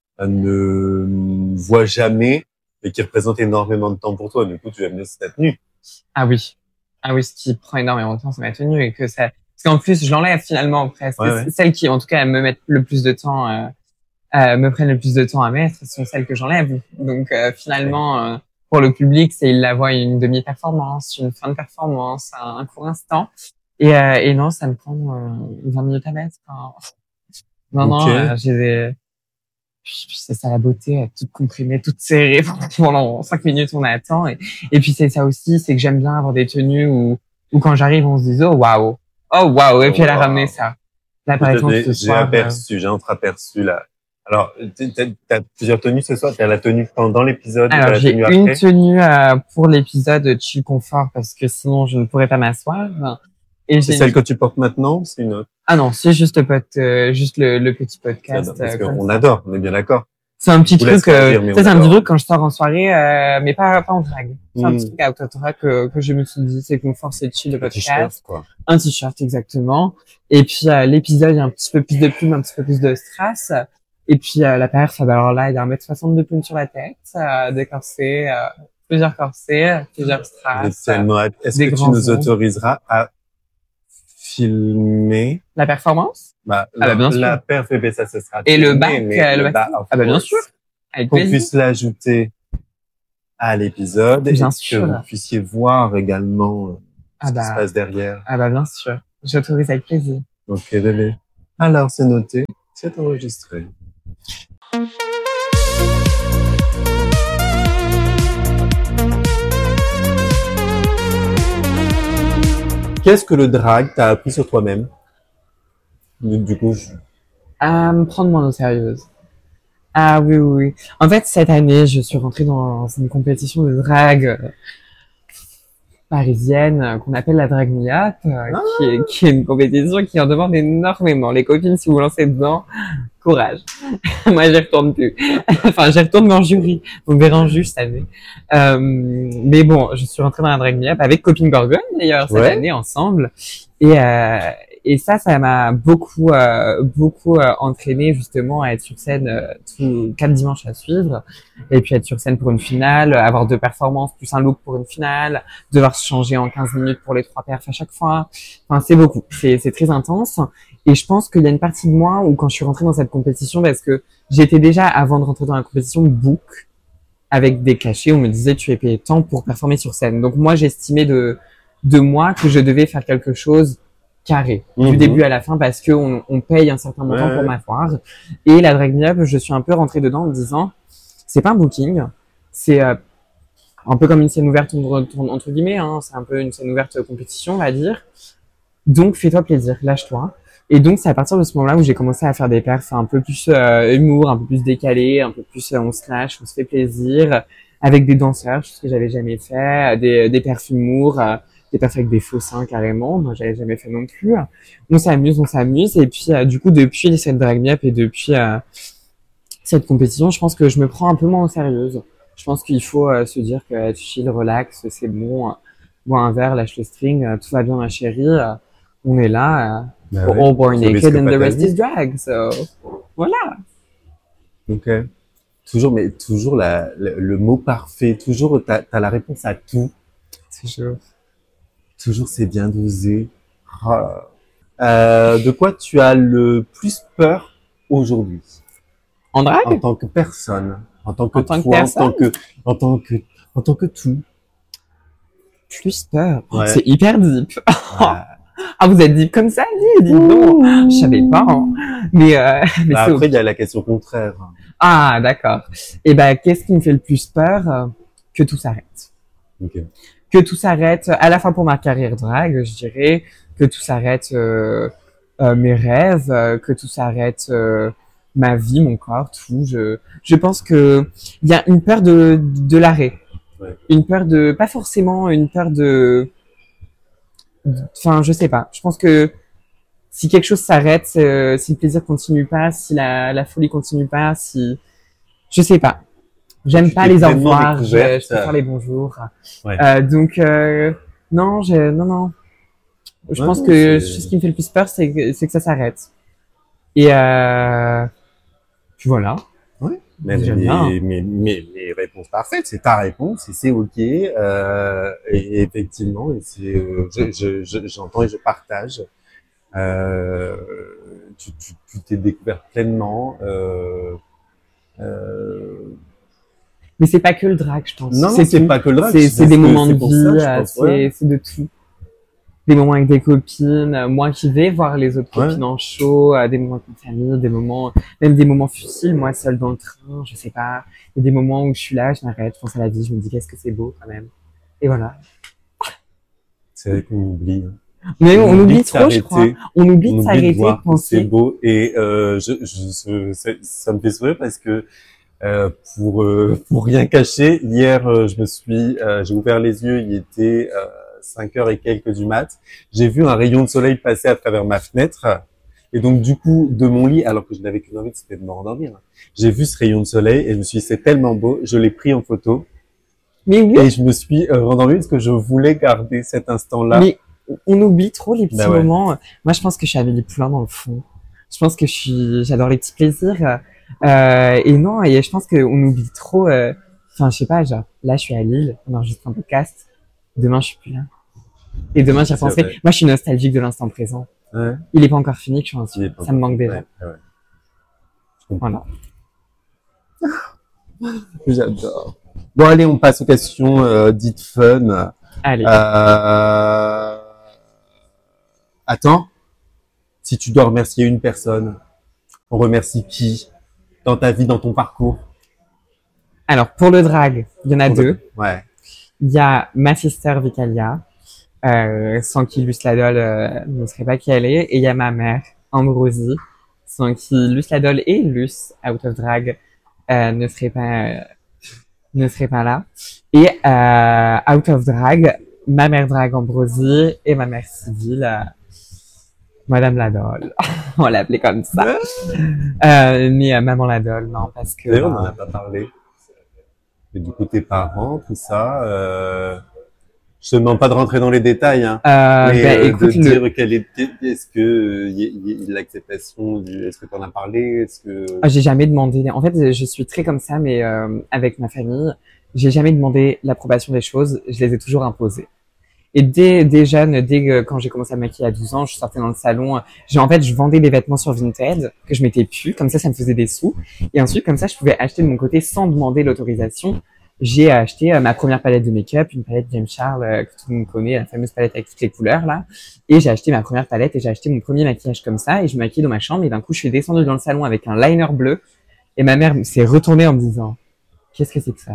ne voit jamais et qui représente énormément de temps pour toi. Du coup, tu vas venir cette tenue. ah oui. Ah oui, ce qui prend énormément de temps, c'est ma tenue, et que ça, parce qu'en plus, je l'enlève finalement presque. Ouais, ouais. Celles qui, en tout cas, me mettent le plus de temps, euh, euh, me prennent le plus de temps à mettre, ce sont celles que j'enlève. Donc, euh, finalement, euh, pour le public, c'est, il la voit une demi-performance, une fin de performance, un, un court instant. Et, euh, et non, ça me prend euh, vingt minutes à mettre. Enfin, non, non, Ok. euh, j'ai des... c'est ça la beauté, toute comprimée, toute serrée pendant cinq minutes on attend. Et, et puis c'est ça aussi, c'est que j'aime bien avoir des tenues où, où quand j'arrive on se dit oh waouh, oh waouh, et puis elle a Wow. ramené ça. Là par exemple J'ai, ce j'ai soir, aperçu, j'ai entreaperçu là. Alors, t'as, t'as plusieurs tenues ce soir. T'as la tenue pendant l'épisode, euh, et t'as alors la j'ai tenue une après. tenue euh, pour l'épisode chill confort parce que sinon je ne pourrais pas m'asseoir. Et C'est j'ai celle que tu portes maintenant, ou c'est une autre. ah non, c'est juste le pote, euh, juste le, le petit podcast. Parce euh, comme qu'on ça. adore, on est bien d'accord. C'est un petit Je vous laisse truc, euh, réagir, mais ça on c'est un petit adore. truc quand je sors en soirée, euh, mais pas, pas en drague. C'est un Mm. petit truc out of drag que, que je me suis dit, c'est confort, c'est chill, le Un t-shirt, podcast. quoi. Un t-shirt, exactement. Et puis, euh, l'épisode, il y a un petit peu plus de plumes, un petit peu plus de strass. Et puis, euh, la perf, bah, alors là, il y a un mètre soixante de plumes sur la tête, euh, des corsets, euh, plusieurs corsets, plusieurs J'ai strass. tellement hâte. Est-ce des que tu grands nous ongles. autoriseras à filmer La performance? bah, Ah bah, bien sûr. la perf, eh ben, ça, ce sera Et le filmé, bac, mais euh, le le bac. bas, of Ah bah, bien course. sûr. Avec Qu'on plaisir. puisse l'ajouter à l'épisode Bien et sûr. que vous puissiez voir également euh, Ah ce qui bah, se passe derrière. ah bah bien sûr. J'autorise avec plaisir. Ok, bébé. Alors, c'est noté, c'est enregistré. Qu'est-ce que le drag t'a appris sur toi-même? Du, du coup, je... À me prendre moins au sérieux. Ah oui, oui, oui. En fait, cette année, je suis rentrée dans une compétition de drague euh, parisienne euh, qu'on appelle la Drag Me Up, euh, Ah. qui, est, qui est une compétition qui en demande énormément. Les copines, si vous vous lancez dedans, courage. Moi, j'y retourne plus. Enfin, j'y retourne mais en jury. Vous me verrez en juge cette année. Euh, mais bon, je suis rentrée dans la Drag Me Up avec Copine Gorgone, d'ailleurs, cette Ouais. année, ensemble. Et, euh, et ça, ça m'a beaucoup, euh, beaucoup euh, entraîné justement à être sur scène euh, tous quatre dimanches à suivre, et puis être sur scène pour une finale, avoir deux performances plus un look pour une finale, devoir se changer en quinze minutes pour les trois perfs à chaque fois. Enfin, c'est beaucoup, c'est, c'est très intense. Et je pense qu'il y a une partie de moi où quand je suis rentrée dans cette compétition, parce que j'étais déjà avant de rentrer dans la compétition book avec des cachets, on me disait tu es payé tant pour performer sur scène. Donc moi, j'estimais de de moi que je devais faire quelque chose carré Mhm. du début à la fin parce que on, on paye un certain montant Ouais. pour m'avoir. Et la Drag Me Up, je suis un peu rentrée dedans en me disant c'est pas un booking, c'est euh, un peu comme une scène ouverte entre, entre guillemets, hein, c'est un peu une scène ouverte compétition, on va dire. Donc fais-toi plaisir, lâche-toi. Et donc c'est à partir de ce moment-là où j'ai commencé à faire des perfs un peu plus euh, humour, un peu plus décalé, un peu plus euh, on se lâche, on se fait plaisir, avec des danseurs, chose que j'avais jamais fait, des, des perfs humour, euh, des perfs avec des faux seins carrément, moi j'avais jamais fait non plus. On s'amuse, on s'amuse, et puis euh, du coup depuis cette Drag Me Up et depuis euh, cette compétition, je pense que je me prends un peu moins au sérieux. Je pense qu'il faut euh, se dire que être chill, relax, c'est bon, euh, bois un verre, lâche le string, euh, tout va bien ma chérie, euh, on est là. Euh, Bah We're ouais. all born Tu naked risques and pas the ta rest vie. is drag, so voilà. Ok. Toujours, mais toujours la, le, le mot parfait. Toujours, t'as, t'as la réponse à tout. Toujours. Toujours, c'est bien dosé. Ah. Euh, de quoi tu as le plus peur aujourd'hui? En drague? En tant que personne. En tant que En tant que toi, en personne? tant que, en tant que, en tant que tout. Plus peur. Ouais. C'est hyper deep. Ah. Ah, vous êtes deep comme ça, dis, dis donc. Je savais pas, hein. Mais, euh, mais Bah c'est après, ok. il y a la question contraire. Ah, d'accord. Et ben, qu'est-ce qui me fait le plus peur? euh, Que tout s'arrête. Ok. Que tout s'arrête, à la fois pour ma carrière drague, je dirais, que tout s'arrête euh, euh, mes rêves, euh, que tout s'arrête euh, ma vie, mon corps, tout. Je, je pense que il y a une peur de, de l'arrêt, Ouais. une peur de, pas forcément une peur de, enfin, je sais pas. Je pense que si quelque chose s'arrête, euh, si le plaisir continue pas, si la, la folie continue pas, si, je sais pas. J'aime Tu pas t'es les au pleinement revoir, je, découverte. je préfère les bonjours. Ouais. Euh, donc euh, non, je, non, non. Je Ouais, pense non, que c'est- ce qui me fait le plus peur, c'est que, c'est que ça s'arrête. Et euh, puis voilà. Ouais. Mais, J'aime mais, bien. mais, mais, mais réponse parfaite, c'est ta réponse et c'est ok. Euh, et, et effectivement, et c'est, euh, je, je, je- j'entends et je partage. Euh, tu, tu, tu t'es découvert pleinement. Euh, euh, Mais c'est pas que le drag, je pense. non, non, C'est c'est tout. pas que le drag. C'est, c'est des que- moments c'est de pour vie, ça, je euh, pense, c'est, ouais. c'est de tout. Des moments avec des copines, euh, moi qui vais voir les autres Ouais. copines en show, euh, des moments avec ma famille, des moments, même des moments futiles, moi seule dans le train, je sais pas. Il y a des moments où je suis là, je m'arrête, je pense à la vie, je me dis qu'est-ce que c'est beau quand même. Et voilà. C'est vrai qu'on oublie. hein. Mais on, oublie de trop, je crois. s'arrêter. On oublie On de oublie de s'arrêter, de voir que c'est penser. beau et euh, je, je, je- ça, ça me fait sourire parce que euh, pour euh, pour rien cacher, hier euh, je me suis euh, j'ai ouvert les yeux, il était euh, cinq heures et quelques du mat. J'ai vu un rayon de soleil passer à travers ma fenêtre et donc du coup de mon lit, alors que je n'avais qu'une envie, c'était de me rendormir. J'ai vu ce rayon de soleil et je me suis dit c'est tellement beau, je l'ai pris en photo Mais oui, et je me suis euh, rendormi parce que je voulais garder cet instant-là. mais on oublie trop les petits Bah ouais. moments. Moi, je pense que je suis Amélie Poulain dans le fond. Je pense que je suis, j'adore les petits plaisirs. Euh, et non, et je pense qu'on oublie trop. euh, Enfin, je sais pas, genre, là, je suis à Lille, on enregistre un podcast. Demain, je suis plus là. Et demain, j'y C'est repensais. vrai. Moi, je suis nostalgique de l'instant présent. Ouais. Il est pas encore fini, que je suis Il est un pas Ça me manque déjà. Ouais, ouais. Je comprends. Voilà. J'adore. Bon, allez, on passe aux questions euh, dites fun. Allez. Euh... Attends. Si tu dois remercier une personne, on remercie qui dans ta vie, dans ton parcours? Alors, pour le drag, il y en a Pour deux. le- Ouais. Il y a ma sister Vicalia, euh, sans qui Luce Ladol euh, ne serait pas qui elle est. Et il y a ma mère, Ambrosie, sans qui Luce Ladol et Luce, out of drag, euh, ne seraient pas, euh, ne seraient pas là. Et euh, out of drag, ma mère drag Ambrosie et ma mère civile, euh, Madame Ladol. On l'appelait comme ça. Euh, mais euh, Maman Ladol, non, parce que... D'ailleurs, on n'en euh, a pas parlé. Et du coup, tes parents, tout ça, euh... je te demande pas de rentrer dans les détails, hein. euh, Mais ben, euh, écoute, de le, dire quelle est, est-ce que euh, y, y, l'acceptation du, est-ce que t'en as parlé, est-ce que Ah, j'ai jamais demandé. En fait, je suis très comme ça, mais euh, avec ma famille, j'ai jamais demandé l'approbation des choses. Je les ai toujours imposées. Et dès, dès jeune, dès que, quand j'ai commencé à me maquiller à douze ans, je sortais dans le salon. J'ai, en fait, je vendais des vêtements sur Vinted que je mettais plus. Comme ça, ça me faisait des sous. Et ensuite, comme ça, je pouvais acheter de mon côté sans demander l'autorisation. J'ai acheté euh, ma première palette de make-up, une palette James Charles euh, que tout le monde connaît, la fameuse palette avec toutes les couleurs là. Et j'ai acheté ma première palette et j'ai acheté mon premier maquillage comme ça. Et je me maquillais dans ma chambre. Et d'un coup, je suis descendue dans le salon avec un liner bleu. Et ma mère s'est retournée en me disant, qu'est-ce que c'est que ça?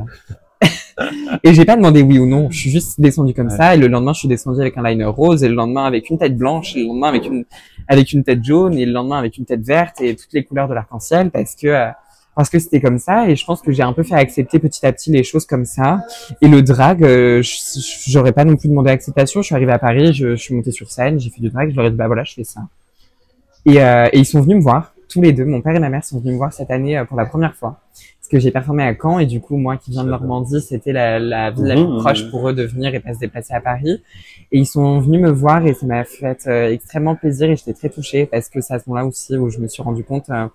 Et j'ai pas demandé oui ou non, je suis juste descendue comme Ouais. ça, et le lendemain je suis descendue avec un liner rose, et le lendemain avec une tête blanche, et le lendemain avec une, avec une tête jaune, et le lendemain avec une tête verte, et toutes les couleurs de l'arc-en-ciel, parce que, euh, parce que c'était comme ça, et je pense que j'ai un peu fait accepter petit à petit les choses comme ça. Et le drag, euh, je- j'aurais pas non plus demandé l'acceptation, je suis arrivée à Paris, je, je suis montée sur scène, j'ai fait du drag, je leur ai dit bah voilà, je fais ça. Et, euh, et ils sont venus me voir, tous les deux, mon père et ma mère sont venus me voir cette année euh, pour la première fois. Parce que j'ai performé à Caen et du coup, moi qui viens de Normandie, c'était la, la ville la plus Mmh. proche pour eux de venir et pas se déplacer à Paris. Et ils sont venus me voir et ça m'a fait euh, extrêmement plaisir et j'étais très touchée parce que c'est à ce moment-là aussi où je me suis rendu compte euh,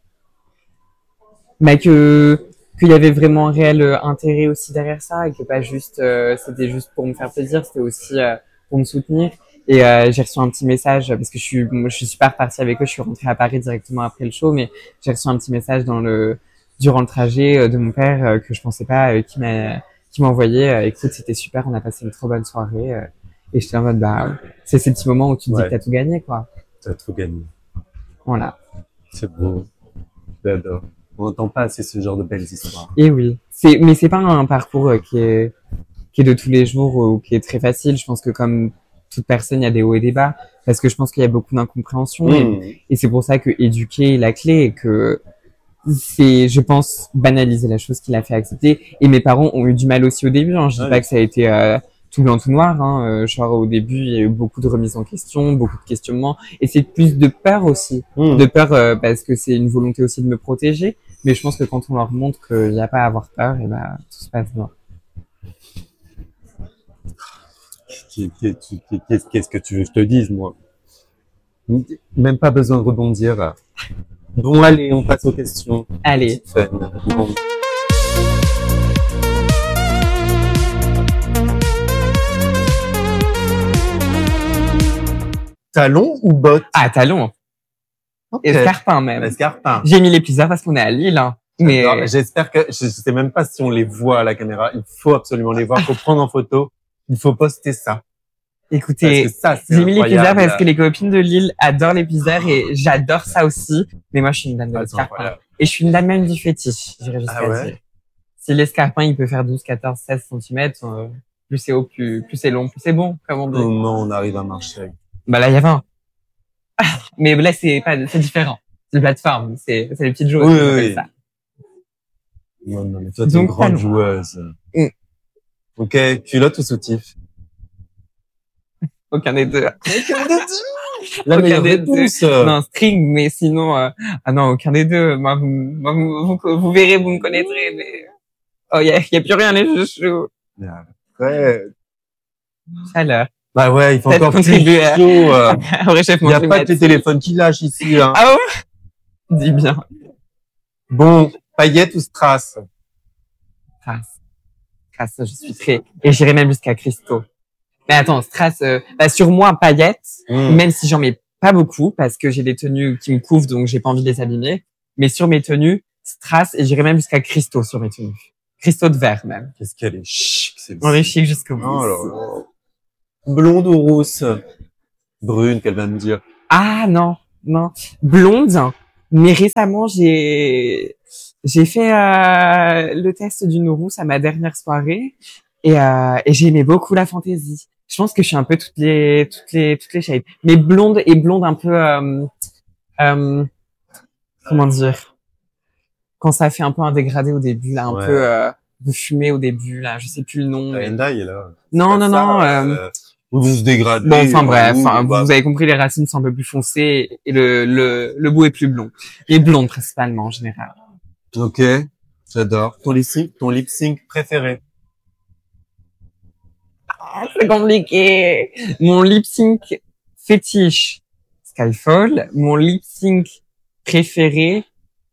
bah, que qu'il y avait vraiment un réel euh, intérêt aussi derrière ça et que pas juste euh, c'était juste pour me faire plaisir, c'était aussi euh, pour me soutenir. Et euh, j'ai reçu un petit message parce que je suis moi, je suis pas repartie avec eux, je suis rentrée à Paris directement après le show, mais j'ai reçu un petit message dans le durant le trajet euh, de mon père euh, que je pensais pas, euh, qui m'a qui m'a envoyé euh, écoute, c'était super, on a passé une trop bonne soirée euh, et j'étais en mode bah c'est ces petits moments où tu te dis Ouais. que t'as tout gagné quoi. t'as tout gagné. Voilà. C'est beau. J'adore. On n'entend pas assez ce genre de belles histoires. Et oui, c'est mais c'est pas un parcours euh, qui est qui est de tous les jours ou qui est très facile. Je pense que comme toute personne, il y a des hauts et des bas parce que je pense qu'il y a beaucoup d'incompréhension et, Mmh. et c'est pour ça que éduquer est la clé et que c'est, je pense, banaliser la chose qui l'a fait accepter. Et mes parents ont eu du mal aussi au début. Hein. Je dis Ouais. pas que ça a été euh, tout blanc tout noir. Hein. Euh, genre au début, il y a eu beaucoup de remises en question, beaucoup de questionnements et c'est plus de peur aussi, Mmh. de peur euh, parce que c'est une volonté aussi de me protéger. Mais je pense que quand on leur montre qu'il n'y a pas à avoir peur, et ben tout se passe bien. Qu'est- qu'est- Qu'est-ce qu'est-ce que tu veux que je te dise, moi? Même pas besoin de rebondir. Bon, allez, on passe aux questions. Allez. Fun. Bon. Talons ou bottes? Ah, talons. Ok. Escarpins même. Escarpins. J'ai mis les plusieurs parce qu'on est à Lille. Hein. Mais J'adore. J'espère que, je sais même pas si on les voit à la caméra. Il faut absolument les voir. Il faut prendre en photo. Il faut poster ça. écoutez, Parce que ça, c'est j'ai mis les incroyable. plusieurs parce que les copines de Lille adorent les plusieurs et j'adore ça aussi. Mais moi, je suis une dame de Attends, l'escarpin. voilà. Et je suis une dame même du fétiche, j'irais jusqu'à Ah ouais? dire. Si l'escarpin, il peut faire douze, quatorze, seize centimètres, euh, plus c'est haut, plus, plus c'est long, plus c'est bon, comme on dit. Comment on arrive à marcher? Bah là, il y a vingt. Mais là, c'est pas, c'est différent. C'est une plateforme, c'est, c'est les petites joueuses. Oui, qu'on oui, appelle oui. ça. Non, non, mais toi, t'es Donc, une grande talons. joueuse. Mm. Ok, culotte ou soutif? Aucun des deux. La Aucun meilleure des deux. réponse. Non, string, mais sinon, euh, ah non, aucun des deux. Moi, vous, moi, vous, vous, vous verrez, vous me connaîtrez, mais, oh, il y a, y a plus rien, les chouchous. Mais après, Chaleur. bah ouais, il faut Peut-être encore plus contribuer à- chaud. euh. Au réchauffement Il y a pas que les climatique. téléphones qui lâchent ici, hein. Ah ouais? Dis bien. Bon, paillettes ou strass? Strass. Strass, je suis très, et j'irai même jusqu'à Christo. Mais attends, Strass, euh, bah, sur moi, paillettes, Mm. même si j'en mets pas beaucoup, parce que j'ai des tenues qui me couvrent, donc j'ai pas envie de les abîmer. Mais sur mes tenues, Strass, et j'irai même jusqu'à Christo sur mes tenues. cristaux de verre même. Qu'est-ce qu'elle est chic, c'est On est chic jusqu'au bout. Oh là là. Blonde ou rousse? Brune, qu'elle va me dire. Ah non, non, blonde. Mais récemment, j'ai j'ai fait euh, le test d'une rousse à ma dernière soirée et, euh, et j'ai aimé beaucoup la fantaisie. Je pense que je suis un peu toutes les toutes les toutes les shades. Mais blonde et blonde un peu euh, euh, comment dire, quand ça fait un peu un dégradé au début, là, un Ouais. peu euh, de fumée au début, là, je sais plus le nom. Mais... Enda, il est là. Non, non, Ça, non. euh, Euh... Vous vous dégradez. Bon, enfin bref, vous, hein, vous, bah, vous avez compris, les racines sont un peu plus foncées et le le le bout est plus blond. Et blonde principalement en général. Ok, j'adore. Ton lip sync, ton lip sync préféré? Ah, c'est compliqué. Mon lip sync fétiche, Skyfall. Mon lip sync préféré,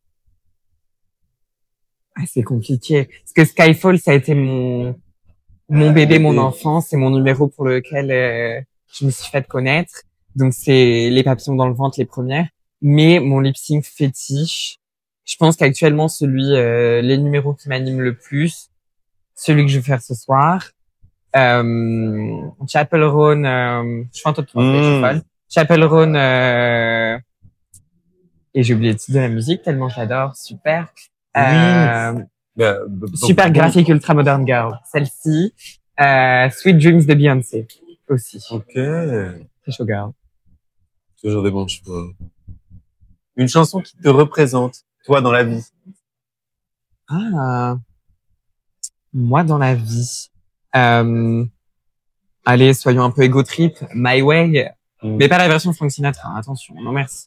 ah, c'est compliqué. Parce que Skyfall, ça a été mon mon bébé, mon enfance, c'est mon numéro pour lequel euh, je me suis fait connaître. Donc c'est les papillons dans le ventre, les premières. Mais mon lip sync fétiche, je pense qu'actuellement celui, euh, les numéros qui m'animent le plus, celui que je vais faire ce soir, euh, Chapel Roan, euh, je fais un truc de français, je suis folle. Chapel Roan, euh, et j'ai oublié le titre de la musique tellement j'adore, super. Euh, Bah, super bon, graphique ultra modern girl, celle-ci. Euh, Sweet Dreams de Beyoncé aussi. Ok. C'est chaud girl. Toujours des bons cheveux. Une chanson qui te représente, toi, dans la vie. Ah, moi dans la vie. Euh, allez, soyons un peu ego trip. My Way, Mm. mais pas la version Frank Sinatra. Hein, attention, non merci.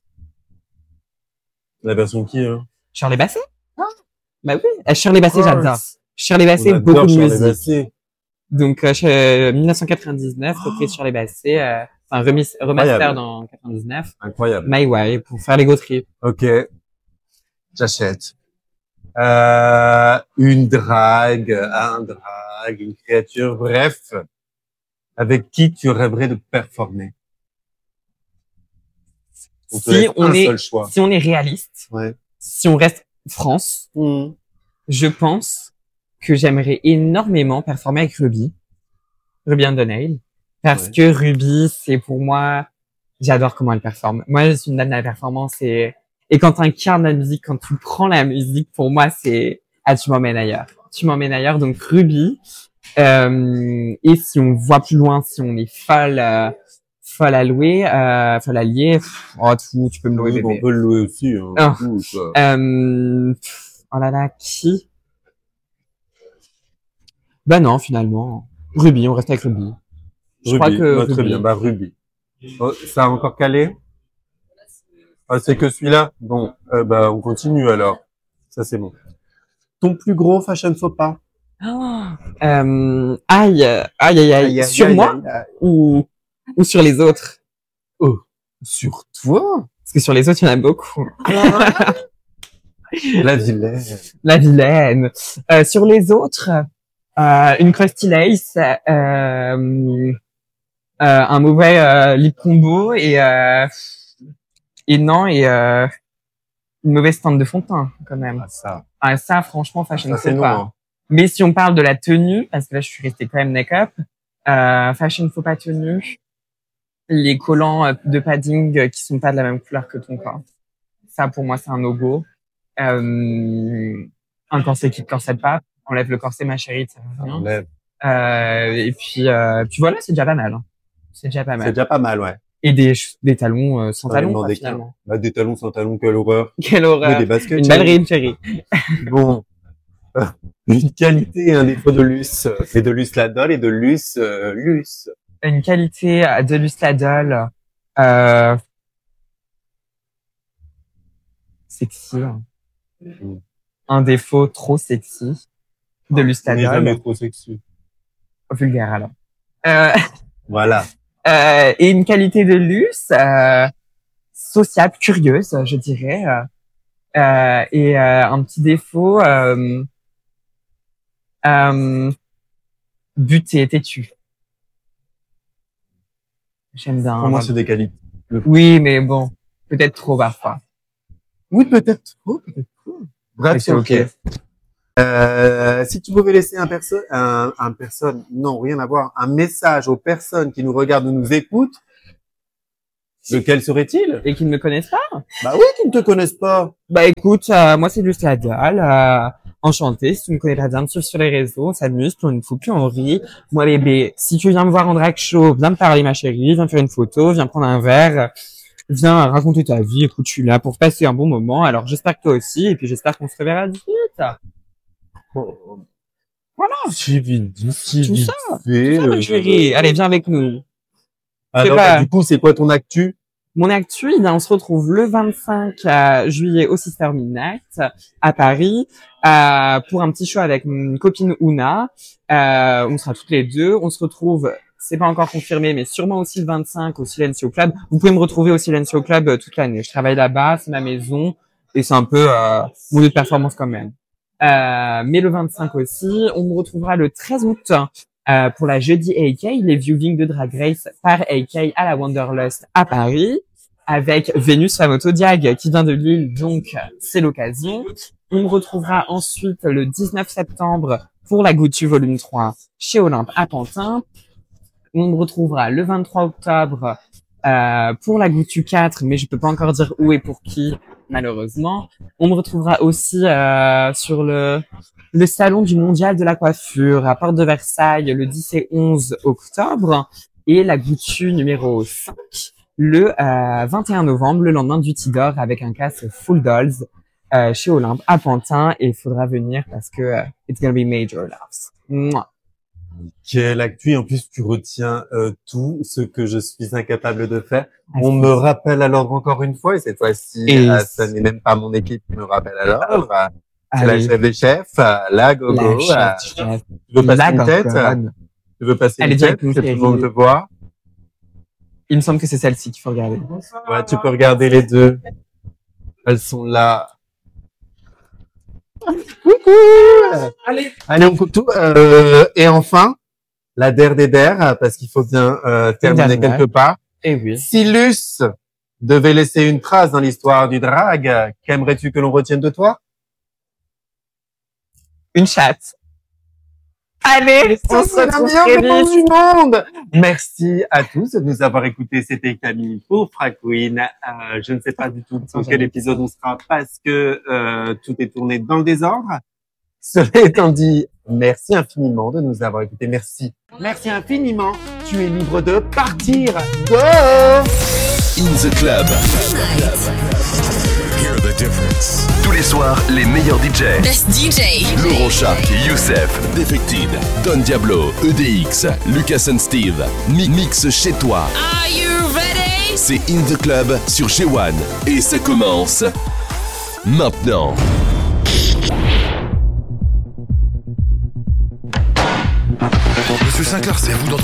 La version qui, hein? Shirley Bassey. Ah, bah oui. Euh, Shirley Bassey, Of course. j'adore. Shirley On Bassey, adore beaucoup de Shirley musique. Bassey. Donc euh, je- mille neuf cent quatre-vingt-dix-neuf, reprise Shirley Bassey, euh, enfin remis, remaster Incroyable. dans quatre-vingt-dix-neuf. Incroyable. My Way pour faire l'ego trip. Ok. J'achète. Euh, une drague, un drague, une créature, bref. Avec qui tu rêverais de performer? On te Si laisse on un est, seul choix. si on est réaliste, Ouais. si on reste France, Mm. je pense que j'aimerais énormément performer avec Ruby, Ruby and the Nail, parce Ouais. que Ruby, c'est pour moi, j'adore comment elle performe. Moi, je suis une dame de la performance et, et quand tu incarnes la musique, quand tu prends la musique, pour moi, c'est, ah, tu m'emmènes ailleurs. Tu m'emmènes ailleurs, donc Ruby. Euh, et si on voit plus loin, si on est folle, euh, folle à louer, euh, folle à lier, pff, oh, tout, tu peux me louer, Oui, bébé. on peut le louer aussi, hein. Ah. Du coup, quoi. Euh, pff, oh là là, qui? Bah non, finalement. Ruby, on reste avec Ruby. Je Ruby, crois que bah, très Ruby. bien, bah Ruby. Oh, ça a encore calé? Ah, c'est que celui-là? Bon, euh, bah on continue alors. Ça c'est bon. Ton plus gros fashion faux pas? Ah, euh, aïe, aïe, aïe, aïe, Aïe, aïe, sur aïe, moi aïe, aïe. ou ou sur les autres? Oh, sur toi? Parce que sur les autres, il y en a beaucoup. La vilaine. La vilaine. Euh, sur les autres, euh, une crusty lace, euh, euh, un mauvais euh, lip combo et euh, et non et euh, une mauvaise teinte de fond de teint quand même. Ah, ça. Ah, ça, franchement, fashion Ça, c'est faux non, pas. hein. Mais si on parle de la tenue, parce que là, je suis restée quand même make-up, euh, fashion faux pas tenue, les collants euh, de padding euh, qui sont pas de la même couleur que ton corps. Ça, pour moi, c'est un no-go. Euh, un corset qui te corsette pas. Enlève le corset, ma chérie, ça va rien. Enlève. Euh, et puis, euh, puis voilà, c'est déjà pas mal. Hein. C'est déjà pas C'est mal. déjà pas mal, ouais. Et des, ch- des talons euh, sans Pas talons, vraiment quoi, des finalement. Bah, des talons sans talons, quelle horreur. Quelle Mais horreur. des baskets. Une chérie. ballerine, chérie. Bon. Une qualité et un défaut de Luce. C'est de Luce la Doll et de Luce, euh, Luce. Une qualité euh, de Lustadol, euh, sexy. Hein. Mm. Un défaut trop sexy de On n'est Lustadol. jamais trop sexy. Vulgaire, alors. Euh, Voilà. euh, et une qualité de luce, euh, sociable, curieuse, je dirais. Euh, euh, et euh, un petit défaut, euh, euh, buté, têtu. J'aime bien. Pour moi, c'est des qualités. Oui, mais bon, peut-être trop parfois. Oui, peut-être trop, peut-être trop. Bref, Ok, c'est ok. ok. Euh, si tu pouvais laisser un perso, un, un personne, non, rien à voir, un message aux personnes qui nous regardent ou nous écoutent, lequel serait-il? Et qui ne me connaissent pas? Bah oui, qui ne te connaissent pas. Bah écoute, euh, moi c'est Lucia Dial, euh, enchantée. Si tu me connais pas bien, me suivre sur les réseaux, on s'amuse, plus on ne fout, plus on rit. Moi bébé, si tu viens me voir en drag show, viens me parler ma chérie, viens faire une photo, viens prendre un verre, viens raconter ta vie. Écoute, je suis là pour passer un bon moment. Alors j'espère que toi aussi, et puis j'espère qu'on se reverra vite. Oh. Voilà. Si vite, si Tout vite ça. fait. Tout ça, ma euh, chérie. Allez, viens avec nous. Alors, pas- bah, du coup, c'est quoi ton actu? Mon actu, eh bien, on se retrouve le vingt-cinq juillet au Sister Midnight à Paris euh, pour un petit show avec une copine Ouna. Euh, on sera toutes les deux. On se retrouve, c'est pas encore confirmé, mais sûrement aussi le vingt-cinq au Silencio Club. Vous pouvez me retrouver au Silencio Club euh, toute l'année. Je travaille là-bas, c'est ma maison et c'est un peu euh, mon lieu de performance quand même. Euh, mais le vingt-cinq aussi, on me retrouvera le treize août euh, pour la jeudi A K, les viewings de Drag Race par A K à la Wanderlust à Paris, avec Vénus Famoto Diag qui vient de Lille, donc c'est l'occasion. On me retrouvera ensuite le dix-neuf septembre pour la Goutu Volume trois chez Olympe à Pantin. On me retrouvera le vingt-trois octobre euh, pour la Goutu quatre, mais je peux pas encore dire où et pour qui, malheureusement. On me retrouvera aussi euh, sur le le salon du mondial de la coiffure à Porte de Versailles le dix et onze octobre et la Goutu numéro cinq le euh, vingt et un novembre, le lendemain du Tidor avec un cast full dolls euh, chez Olympe à Pantin et il faudra venir parce que euh, it's gonna be major loves. Mouah. Quelle actu, en plus tu retiens euh, tout ce que je suis incapable de faire. On me rappelle à l'ordre encore une fois, et cette fois-ci, Et euh, ce n'est même pas mon équipe qui me rappelle à l'ordre. Euh, C'est la Allez, chef des chefs, euh, la gogo. la euh, chef, chef. Tu veux passer La une tête? gorgone. Tu veux passer Elle est une tête? directement Que tout le monde chérie. te voit. Il me semble que c'est celle-ci qu'il faut regarder. Ouais, tu peux regarder les deux. Elles sont là. Coucou! Allez. Allez, on coupe tout. Euh, et enfin, la der des der, parce qu'il faut bien euh, terminer dernière. quelque part. Eh oui. Si Luce devait laisser une trace dans l'histoire du drag, qu'aimerais-tu que l'on retienne de toi? Une chatte. Allez, on se la retrouve meilleure très réponse vite. du monde. Merci à tous de nous avoir écoutés. C'était Camille pour Frag Queen. Euh, je ne sais pas du tout dans quel épisode on sera parce que euh, tout est tourné dans le désordre. Cela étant dit, merci infiniment de nous avoir écoutés. Merci. Merci infiniment. Tu es libre de partir. Go! In the Club. Hear the difference. Tous les soirs, les meilleurs D J. Best D J. Laurent Shark, Youssef, Defected, Don Diablo, E D X, Lucas and Steve. Mi- Mix chez toi. Are you ready? C'est In the Club sur G one. Et ça commence maintenant. Monsieur Sinclair, c'est à vous d'entendre.